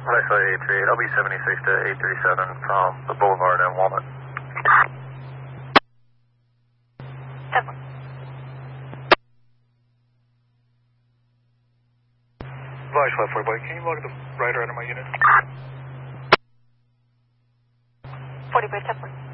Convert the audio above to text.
Actually, 838. I'll be 76 to 837 from the Boulevard and Walnut. 10-1. Voice 540 boy, can you log the rider out of my unit? 40 by 10-1.